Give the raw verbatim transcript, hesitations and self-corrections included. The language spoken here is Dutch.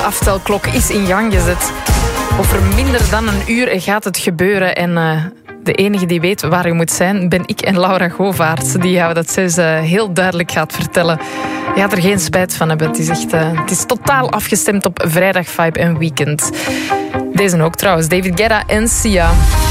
aftelklok is in gang gezet. Over minder dan een uur gaat het gebeuren en uh, de enige die weet waar je moet zijn ben ik en Laura Govaerts, die jou dat zelfs uh, heel duidelijk gaat vertellen. Je gaat er geen spijt van hebben. Het is, echt, uh, het is totaal afgestemd op vrijdag, vibe en weekend. Deze ook trouwens, David Guetta en Sia.